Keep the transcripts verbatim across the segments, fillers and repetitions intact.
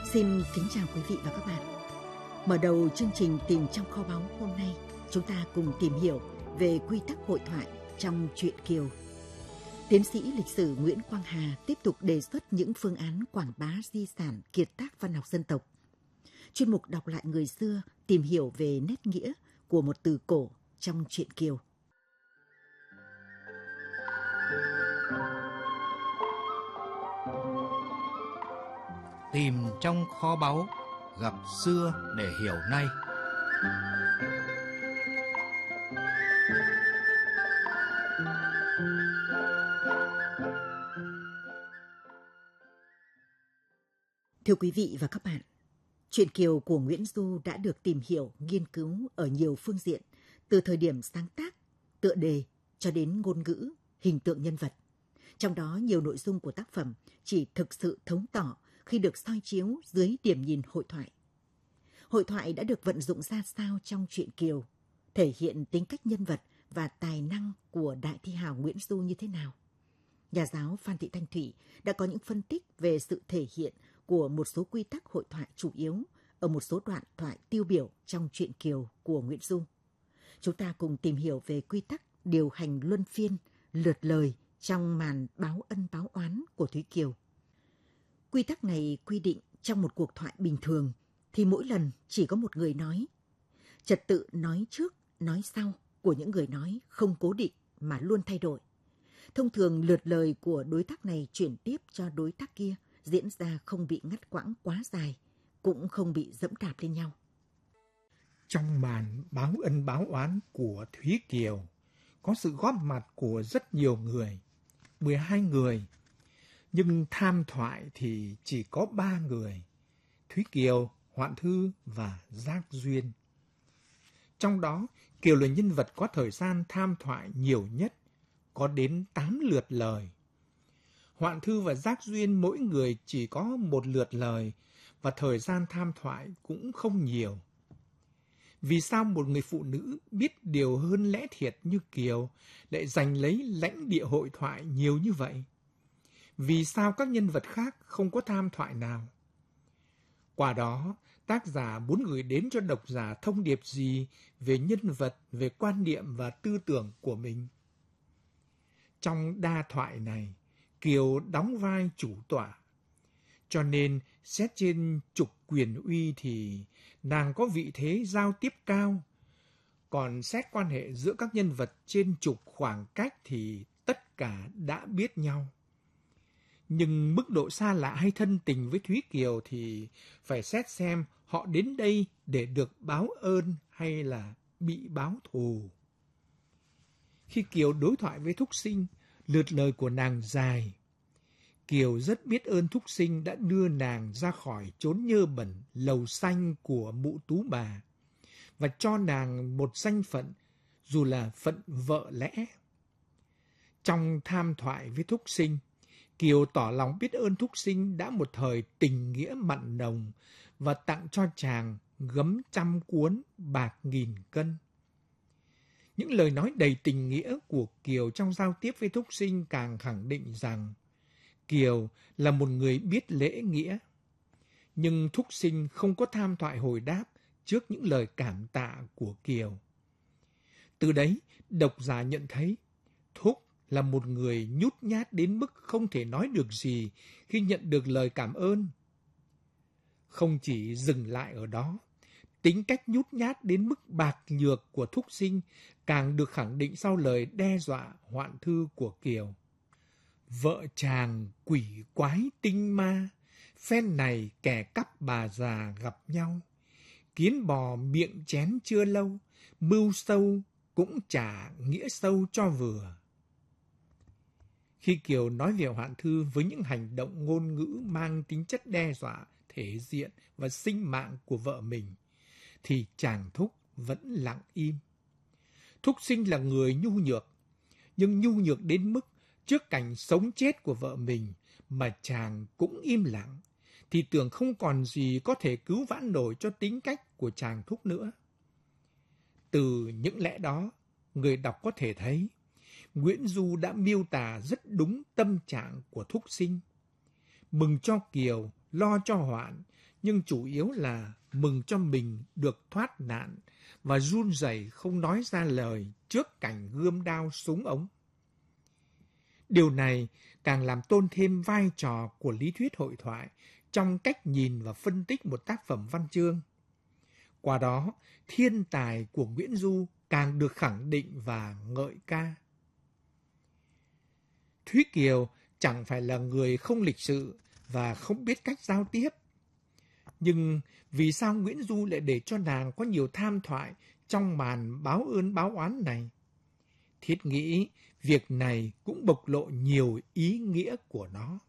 Xin kính chào quý vị và các bạn. Mở đầu chương trình Tìm trong kho báu hôm nay, chúng ta cùng tìm hiểu về quy tắc hội thoại trong truyện Kiều. Tiến sĩ lịch sử Nguyễn Quang Hà tiếp tục đề xuất những phương án quảng bá di sản kiệt tác văn học dân tộc. Chuyên mục đọc lại người xưa tìm hiểu về nét nghĩa của một từ cổ trong truyện Kiều. Tìm trong kho báu, gặp xưa để hiểu nay. Thưa quý vị và các bạn, truyện Kiều của Nguyễn Du đã được tìm hiểu, nghiên cứu ở nhiều phương diện, từ thời điểm sáng tác, tựa đề cho đến ngôn ngữ, hình tượng nhân vật. Trong đó nhiều nội dung của tác phẩm chỉ thực sự thấu tỏ khi được soi chiếu dưới điểm nhìn hội thoại. Hội thoại đã được vận dụng ra sao trong truyện Kiều, thể hiện tính cách nhân vật và tài năng của đại thi hào Nguyễn Du như thế nào? Nhà giáo Phan Thị Thanh Thủy đã có những phân tích về sự thể hiện của một số quy tắc hội thoại chủ yếu ở một số đoạn thoại tiêu biểu trong truyện Kiều của Nguyễn Du. Chúng ta cùng tìm hiểu về quy tắc điều hành luân phiên, lượt lời trong màn báo ân báo oán của Thúy Kiều. Quy tắc này quy định trong một cuộc thoại bình thường thì mỗi lần chỉ có một người nói. Trật tự nói trước, nói sau của những người nói không cố định mà luôn thay đổi. Thông thường lượt lời của đối tác này chuyển tiếp cho đối tác kia diễn ra không bị ngắt quãng quá dài, cũng không bị dẫm đạp lên nhau. Trong màn báo ân báo oán của Thúy Kiều có sự góp mặt của rất nhiều người, mười hai người. Nhưng tham thoại thì chỉ có ba người, Thúy Kiều, Hoạn Thư và Giác Duyên. Trong đó, Kiều là nhân vật có thời gian tham thoại nhiều nhất, có đến tám lượt lời. Hoạn Thư và Giác Duyên mỗi người chỉ có một lượt lời và thời gian tham thoại cũng không nhiều. Vì sao một người phụ nữ biết điều hơn lẽ thiệt như Kiều lại giành lấy lãnh địa hội thoại nhiều như vậy? Vì sao các nhân vật khác không có tham thoại nào? Qua đó, tác giả muốn gửi đến cho độc giả thông điệp gì về nhân vật, về quan niệm và tư tưởng của mình? Trong đa thoại này, Kiều đóng vai chủ tọa. Cho nên, xét trên trục quyền uy thì nàng có vị thế giao tiếp cao. Còn xét quan hệ giữa các nhân vật trên trục khoảng cách thì tất cả đã biết nhau. Nhưng mức độ xa lạ hay thân tình với Thúy Kiều thì phải xét xem họ đến đây để được báo ơn hay là bị báo thù. Khi Kiều đối thoại với Thúc Sinh, lượt lời của nàng dài. Kiều rất biết ơn Thúc Sinh đã đưa nàng ra khỏi chốn nhơ bẩn, lầu xanh của mụ Tú bà và cho nàng một danh phận, dù là phận vợ lẽ. Trong tham thoại với Thúc Sinh, Kiều tỏ lòng biết ơn Thúc Sinh đã một thời tình nghĩa mặn nồng và tặng cho chàng gấm trăm cuốn, bạc nghìn cân. Những lời nói đầy tình nghĩa của Kiều trong giao tiếp với Thúc Sinh càng khẳng định rằng Kiều là một người biết lễ nghĩa. Nhưng Thúc Sinh không có tham thoại hồi đáp trước những lời cảm tạ của Kiều. Từ đấy, độc giả nhận thấy Thúc là một người nhút nhát đến mức không thể nói được gì khi nhận được lời cảm ơn. Không chỉ dừng lại ở đó, tính cách nhút nhát đến mức bạc nhược của Thúc Sinh càng được khẳng định sau lời đe dọa Hoạn Thư của Kiều. Vợ chàng quỷ quái tinh ma, phen này kẻ cắp bà già gặp nhau. Kiến bò miệng chén chưa lâu, mưu sâu cũng chả nghĩa sâu cho vừa. Khi Kiều nói về Hoạn Thư với những hành động ngôn ngữ mang tính chất đe dọa, thể diện và sinh mạng của vợ mình, thì chàng Thúc vẫn lặng im. Thúc Sinh là người nhu nhược, nhưng nhu nhược đến mức trước cảnh sống chết của vợ mình mà chàng cũng im lặng, thì tưởng không còn gì có thể cứu vãn nổi cho tính cách của chàng Thúc nữa. Từ những lẽ đó, người đọc có thể thấy Nguyễn Du đã miêu tả rất đúng tâm trạng của Thúc Sinh. Mừng cho Kiều, lo cho Hoạn, nhưng chủ yếu là mừng cho mình được thoát nạn và run rẩy không nói ra lời trước cảnh gươm đao súng ống. Điều này càng làm tôn thêm vai trò của lý thuyết hội thoại trong cách nhìn và phân tích một tác phẩm văn chương. Qua đó, thiên tài của Nguyễn Du càng được khẳng định và ngợi ca. Thúy Kiều chẳng phải là người không lịch sự và không biết cách giao tiếp. Nhưng vì sao Nguyễn Du lại để cho nàng có nhiều tham thoại trong màn báo ơn báo oán này? Thiết nghĩ việc này cũng bộc lộ nhiều ý nghĩa của nó.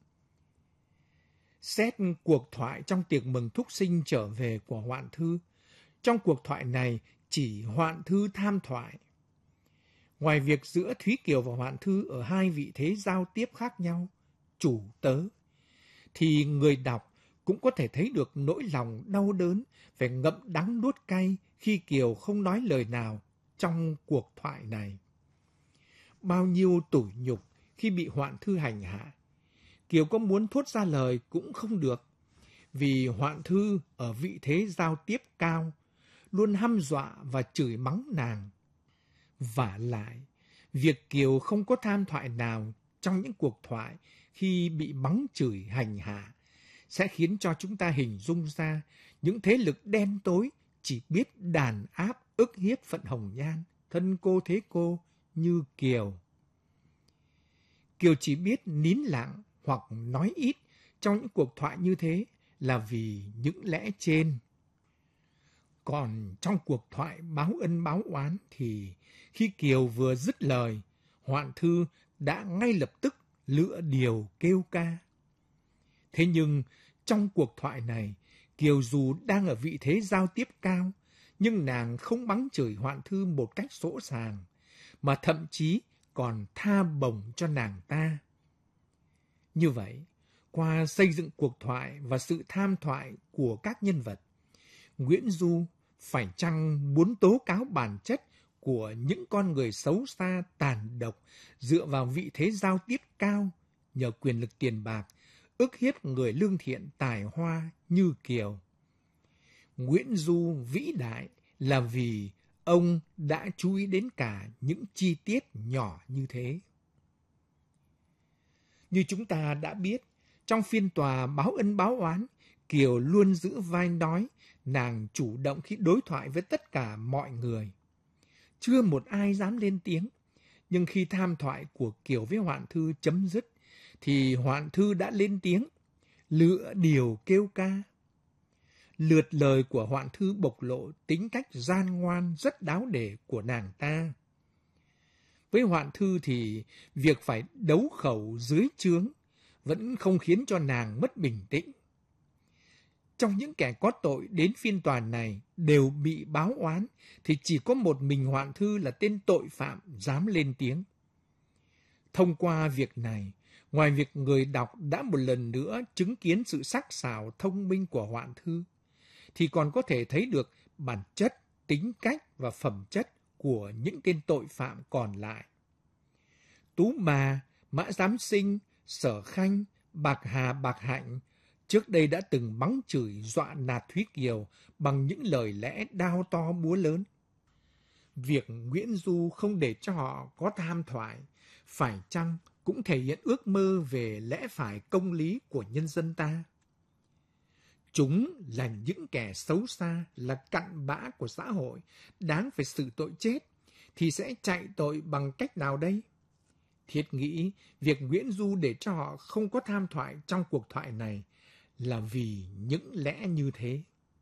Xét cuộc thoại trong tiệc mừng thúc sinh trở về của Hoạn Thư, trong cuộc thoại này chỉ Hoạn Thư tham thoại. Ngoài việc giữa Thúy Kiều và Hoạn Thư ở hai vị thế giao tiếp khác nhau, chủ tớ, thì người đọc cũng có thể thấy được nỗi lòng đau đớn phải ngậm đắng nuốt cay khi Kiều không nói lời nào trong cuộc thoại này. Bao nhiêu tủi nhục khi bị Hoạn Thư hành hạ, Kiều có muốn thốt ra lời cũng không được, vì Hoạn Thư ở vị thế giao tiếp cao, luôn hăm dọa và chửi mắng nàng. Vả lại, việc Kiều không có tham thoại nào trong những cuộc thoại khi bị mắng chửi hành hạ sẽ khiến cho chúng ta hình dung ra những thế lực đen tối chỉ biết đàn áp ức hiếp Phận Hồng Nhan, thân cô thế cô như Kiều. Kiều chỉ biết nín lặng hoặc nói ít trong những cuộc thoại như thế là vì những lẽ trên. Còn trong cuộc thoại báo ân báo oán thì khi Kiều vừa dứt lời, Hoạn Thư đã ngay lập tức lựa điều kêu ca. Thế nhưng trong cuộc thoại này, Kiều dù đang ở vị thế giao tiếp cao, nhưng nàng không mắng chửi Hoạn Thư một cách sỗ sàng, mà thậm chí còn tha bổng cho nàng ta. Như vậy, qua xây dựng cuộc thoại và sự tham thoại của các nhân vật, Nguyễn Du phải chăng muốn tố cáo bản chất của những con người xấu xa tàn độc dựa vào vị thế giao tiếp cao nhờ quyền lực tiền bạc, ức hiếp người lương thiện tài hoa như Kiều. Nguyễn Du vĩ đại là vì ông đã chú ý đến cả những chi tiết nhỏ như thế. Như chúng ta đã biết, trong phiên tòa báo ân báo oán, Kiều luôn giữ vai nói, nàng chủ động khi đối thoại với tất cả mọi người. Chưa một ai dám lên tiếng, nhưng khi tham thoại của Kiều với Hoạn Thư chấm dứt, thì Hoạn Thư đã lên tiếng, lựa điều kêu ca. Lượt lời của Hoạn Thư bộc lộ tính cách gian ngoan rất đáo để của nàng ta. Với Hoạn Thư thì việc phải đấu khẩu dưới trướng vẫn không khiến cho nàng mất bình tĩnh. Trong những kẻ có tội đến phiên tòa này đều bị báo oán, thì chỉ có một mình Hoạn Thư là tên tội phạm dám lên tiếng. Thông qua việc này, ngoài việc người đọc đã một lần nữa chứng kiến sự sắc sảo thông minh của Hoạn Thư, thì còn có thể thấy được bản chất, tính cách và phẩm chất của những tên tội phạm còn lại. Tú Mà, Mã Giám Sinh, Sở Khanh, Bạc Hà, Bạc Hạnh trước đây đã từng mắng chửi dọa nạt Thúy Kiều bằng những lời lẽ đao to búa lớn. Việc Nguyễn Du không để cho họ có tham thoại, phải chăng cũng thể hiện ước mơ về lẽ phải công lý của nhân dân ta? Chúng là những kẻ xấu xa, là cặn bã của xã hội, đáng phải xử tội chết, thì sẽ chạy tội bằng cách nào đây? Thiết nghĩ, việc Nguyễn Du để cho họ không có tham thoại trong cuộc thoại này là vì những lẽ như thế.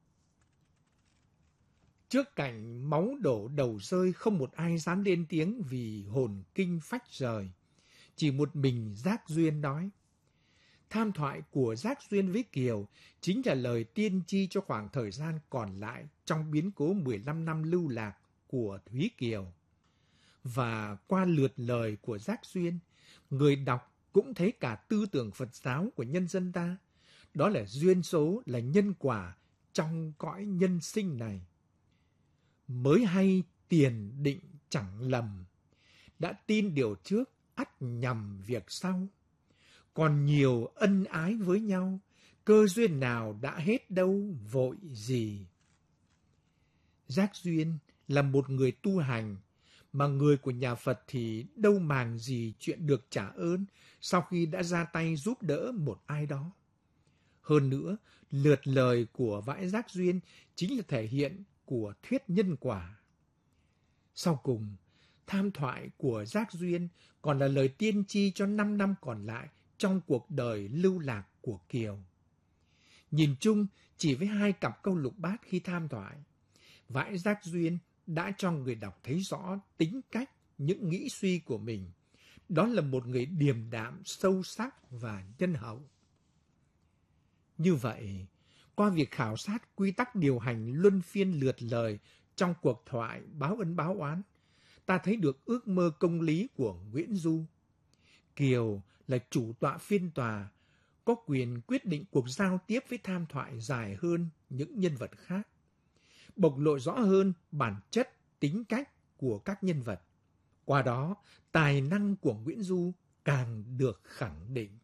Trước cảnh máu đổ đầu rơi, không một ai dám lên tiếng vì hồn kinh phách rời. Chỉ một mình Giác Duyên nói. Tham thoại của Giác Duyên với Kiều chính là lời tiên tri cho khoảng thời gian còn lại trong biến cố mười lăm năm lưu lạc của Thúy Kiều. Và qua lượt lời của Giác Duyên, người đọc cũng thấy cả tư tưởng Phật giáo của nhân dân ta. Đó là duyên số, là nhân quả trong cõi nhân sinh này. Mới hay tiền định chẳng lầm, đã tin điều trước ắt nhầm việc sau. Còn nhiều ân ái với nhau, cơ duyên nào đã hết đâu vội gì. Giác Duyên là một người tu hành, mà người của nhà Phật thì đâu màng gì chuyện được trả ơn sau khi đã ra tay giúp đỡ một ai đó. Hơn nữa, lượt lời của Vãi Giác Duyên chính là thể hiện của thuyết nhân quả. Sau cùng, tham thoại của Giác Duyên còn là lời tiên tri cho năm năm còn lại trong cuộc đời lưu lạc của Kiều. Nhìn chung, chỉ với hai cặp câu lục bát khi tham thoại, Vãi Giác Duyên đã cho người đọc thấy rõ tính cách, những nghĩ suy của mình. Đó là một người điềm đạm, sâu sắc và nhân hậu. Như vậy, qua việc khảo sát quy tắc điều hành luân phiên lượt lời trong cuộc thoại báo ân báo oán, ta thấy được ước mơ công lý của Nguyễn Du. Kiều là chủ tọa phiên tòa, có quyền quyết định cuộc giao tiếp với tham thoại dài hơn những nhân vật khác, bộc lộ rõ hơn bản chất, tính cách của các nhân vật. Qua đó, tài năng của Nguyễn Du càng được khẳng định.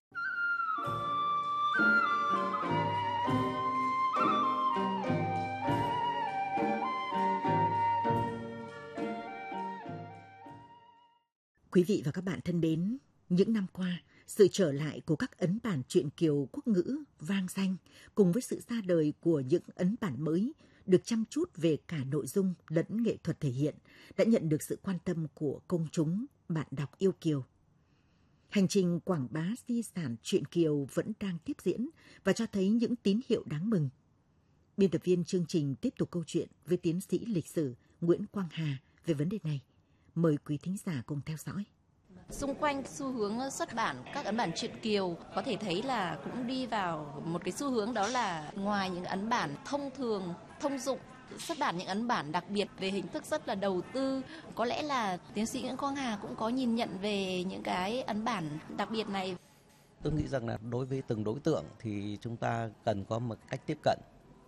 Quý vị và các bạn thân mến, những năm qua, sự trở lại của các ấn bản truyện Kiều quốc ngữ vang danh cùng với sự ra đời của những ấn bản mới được chăm chút về cả nội dung lẫn nghệ thuật thể hiện đã nhận được sự quan tâm của công chúng, bạn đọc yêu Kiều. Hành trình quảng bá di sản truyện Kiều vẫn đang tiếp diễn và cho thấy những tín hiệu đáng mừng. Biên tập viên chương trình tiếp tục câu chuyện với tiến sĩ lịch sử Nguyễn Quang Hà về vấn đề này. Mời quý thính giả cùng theo dõi. Xung quanh xu hướng xuất bản các ấn bản truyện Kiều có thể thấy là cũng đi vào một cái xu hướng, đó là ngoài những ấn bản thông thường, thông dụng, xuất bản những ấn bản đặc biệt về hình thức rất là đầu tư. Có lẽ là tiến sĩ Nguyễn Quang Hà cũng có nhìn nhận về những cái ấn bản đặc biệt này. Tôi nghĩ rằng là đối với từng đối tượng thì chúng ta cần có một cách tiếp cận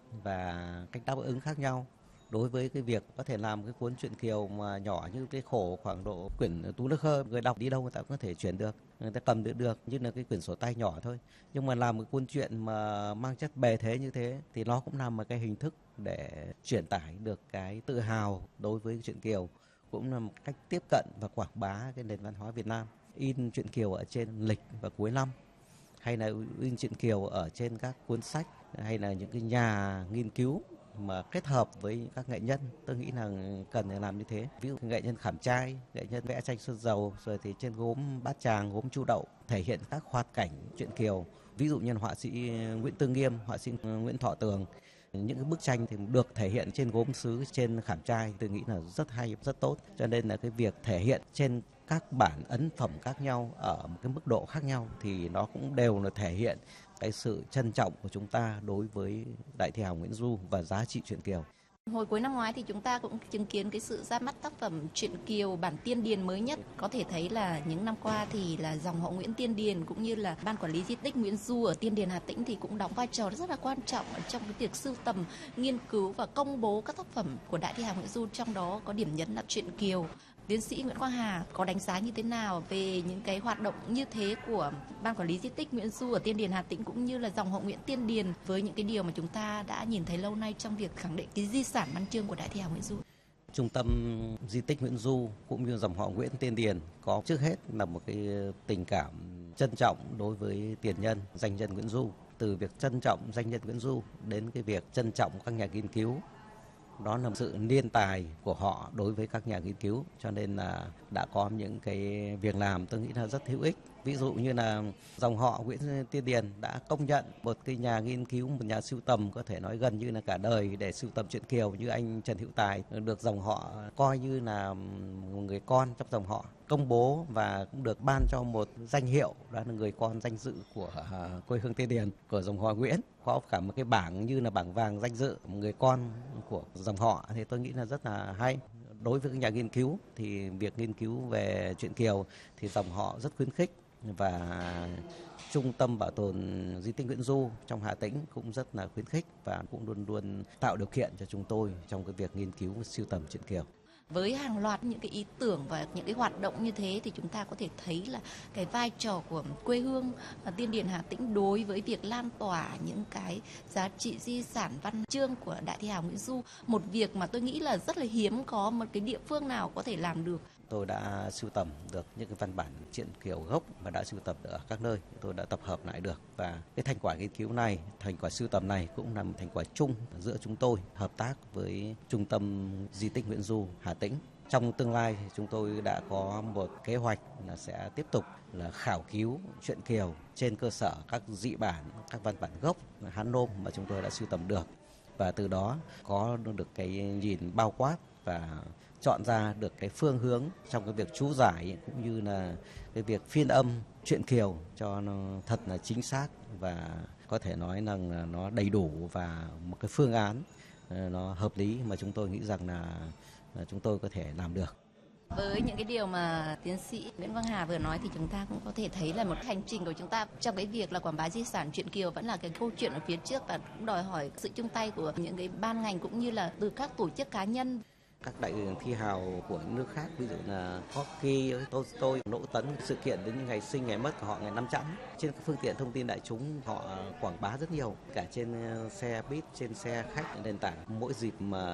và cách đáp ứng khác nhau. Đối với cái việc có thể làm cái cuốn truyện Kiều mà nhỏ như cái khổ khoảng độ quyển Tú Nước Khơ, người đọc đi đâu người ta cũng có thể chuyển được, người ta cầm được được như là cái quyển sổ tay nhỏ thôi. Nhưng mà làm một cuốn truyện mà mang chất bề thế như thế thì nó cũng là một cái hình thức để truyền tải được cái tự hào đối với truyện Kiều, cũng là một cách tiếp cận và quảng bá cái nền văn hóa Việt Nam. In truyện Kiều ở trên lịch và cuối năm, hay là in truyện Kiều ở trên các cuốn sách, hay là những cái nhà nghiên cứu mà kết hợp với các nghệ nhân, tôi nghĩ là cần phải làm như thế. Ví dụ nghệ nhân khảm trai, nghệ nhân vẽ tranh sơn dầu, rồi thì trên gốm bát tràng, gốm chu đậu thể hiện các hoạt cảnh truyện Kiều. Ví dụ như họa sĩ Nguyễn Tư Nghiêm, họa sĩ Nguyễn Thọ Tường, những cái bức tranh thì được thể hiện trên gốm sứ, trên khảm trai, tôi nghĩ là rất hay, rất tốt. Cho nên là cái việc thể hiện trên các bản ấn phẩm khác nhau ở một cái mức độ khác nhau thì nó cũng đều là thể hiện cái sự trân trọng của chúng ta đối với đại thi hào Nguyễn Du và giá trị truyện Kiều. Hồi cuối năm ngoái thì chúng ta cũng chứng kiến cái sự ra mắt tác phẩm truyện Kiều bản Tiên Điền mới nhất. Có thể thấy là những năm qua thì là dòng họ Nguyễn Tiên Điền cũng như là ban quản lý di tích Nguyễn Du ở Tiên Điền Hà Tĩnh thì cũng đóng vai trò rất là quan trọng ở trong cái việc sưu tầm, nghiên cứu và công bố các tác phẩm của đại thi hào Nguyễn Du, trong đó có điểm nhấn là truyện Kiều. Tiến sĩ Nguyễn Quang Hà có đánh giá như thế nào về những cái hoạt động như thế của ban quản lý di tích Nguyễn Du ở Tiên Điền Hà Tĩnh cũng như là dòng họ Nguyễn Tiên Điền với những cái điều mà chúng ta đã nhìn thấy lâu nay trong việc khẳng định cái di sản văn chương của đại thi hào Nguyễn Du? Trung tâm di tích Nguyễn Du cũng như dòng họ Nguyễn Tiên Điền có trước hết là một cái tình cảm trân trọng đối với tiền nhân, danh nhân Nguyễn Du. Từ việc trân trọng danh nhân Nguyễn Du đến cái việc trân trọng các nhà nghiên cứu. Đó là sự niên tài của họ đối với các nhà nghiên cứu, cho nên là đã có những cái việc làm tôi nghĩ là rất hữu ích. Ví dụ như là dòng họ Nguyễn Tiên Điền đã công nhận một cái nhà nghiên cứu, một nhà sưu tầm có thể nói gần như là cả đời để sưu tầm truyện Kiều như anh Trần Hữu Tài, được dòng họ coi như là một người con trong dòng họ, công bố và cũng được ban cho một danh hiệu, đó là người con danh dự của quê hương Tiên Điền, của dòng họ Nguyễn. Có cả một cái bảng như là bảng vàng danh dự người con của dòng họ, thì tôi nghĩ là rất là hay. Đối với các nhà nghiên cứu thì việc nghiên cứu về truyện Kiều thì dòng họ rất khuyến khích, và Trung tâm Bảo tồn Di tích Nguyễn Du trong Hà Tĩnh cũng rất là khuyến khích và cũng luôn luôn tạo điều kiện cho chúng tôi trong cái việc nghiên cứu và sưu tầm truyện Kiều. Với hàng loạt những cái ý tưởng và những cái hoạt động như thế thì chúng ta có thể thấy là cái vai trò của quê hương Tiên Điền Hà Tĩnh đối với việc lan tỏa những cái giá trị di sản văn chương của đại thi hào Nguyễn Du, một việc mà tôi nghĩ là rất là hiếm có một cái địa phương nào có thể làm được. Tôi đã sưu tầm được những cái văn bản truyện kiều gốc và đã sưu tập ở các nơi, tôi đã tập hợp lại được, và cái thành quả nghiên cứu này, thành quả sưu tầm này cũng là một thành quả chung giữa chúng tôi hợp tác với Trung tâm Di tích Nguyễn Du Hà Tĩnh. Trong tương lai thì chúng tôi đã có một kế hoạch là sẽ tiếp tục là khảo cứu truyện kiều trên cơ sở các dị bản, các văn bản gốc Hán Nôm mà chúng tôi đã sưu tầm được, và từ đó có được cái nhìn bao quát và chọn ra được cái phương hướng trong cái việc chú giải cũng như là cái việc phiên âm truyện kiều cho nó thật là chính xác và có thể nói rằng nó đầy đủ và một cái phương án nó hợp lý mà chúng tôi nghĩ rằng là, là chúng tôi có thể làm được. Với những cái điều mà tiến sĩ Nguyễn Quang Hà vừa nói thì chúng ta cũng có thể thấy là một hành trình của chúng ta trong cái việc là quảng bá di sản truyện kiều vẫn là cái câu chuyện ở phía trước, và cũng đòi hỏi sự chung tay của những cái ban ngành cũng như là từ các tổ chức cá nhân. Các đại thi hào của những nước khác, ví dụ là Hockey, Tolstoy, Đỗ Tấn, sự kiện đến những ngày sinh, ngày mất của họ ngày năm chẵn. Trên các phương tiện thông tin đại chúng họ quảng bá rất nhiều, cả trên xe buýt, trên xe khách, nền tảng. Mỗi dịp mà